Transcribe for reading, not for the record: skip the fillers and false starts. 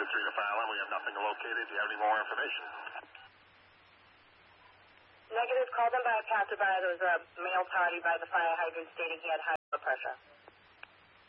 to file in. We have nothing located. Do you have any more information? Negative. Called in by a passerby. There was a male party by the fire hydrant stating he had high blood pressure.